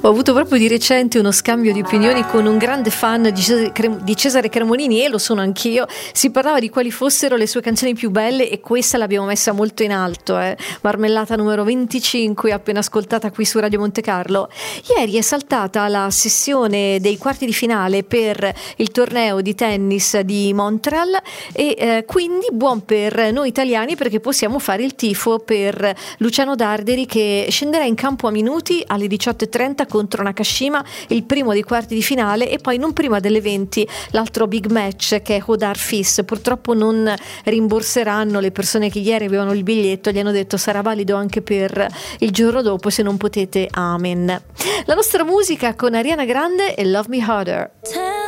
Ho avuto proprio di recente uno scambio di opinioni con un grande fan di Cesare Cremonini, e lo sono anch'io. Si parlava di quali fossero le sue canzoni più belle e questa l'abbiamo messa molto in alto, Marmellata numero 25, appena ascoltata qui su Radio Monte Carlo. Ieri è saltata la sessione dei quarti di finale per il torneo di tennis di Montreal e quindi buon per noi italiani, perché possiamo fare il tifo per Luciano Darderi, che scenderà in campo a minuti alle 18:30 contro Nakashima, il primo dei quarti di finale, e poi non prima delle 20 l'altro big match, che è Hodar Fis. Purtroppo non rimborseranno le persone che ieri avevano il biglietto, gli hanno detto sarà valido anche per il giorno dopo, se non potete amen. La nostra musica con Ariana Grande e Love Me Harder.